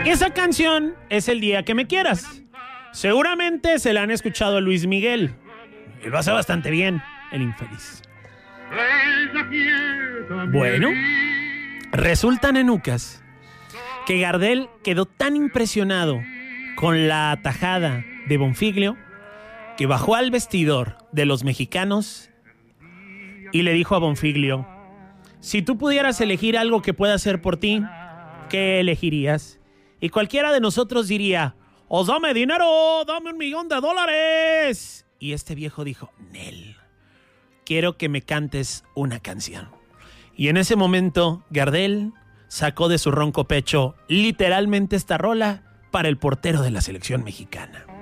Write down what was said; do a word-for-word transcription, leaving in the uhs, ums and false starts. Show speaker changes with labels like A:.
A: Esa canción es El día que me quieras. Seguramente se la han escuchado a Luis Miguel. Él lo hace bastante bien, el infeliz. Bueno, resulta, nenucas, que Gardel quedó tan impresionado con la tajada de Bonfiglio que bajó al vestidor de los mexicanos y le dijo a Bonfiglio: si tú pudieras elegir algo que pueda hacer por ti, ¿qué elegirías? Y cualquiera de nosotros diría: ¡os dame dinero! ¡Dame un millón de dólares! Y este viejo dijo: Nel, quiero que me cantes una canción. Y en ese momento Gardel sacó de su ronco pecho literalmente esta rola para el portero de la selección mexicana.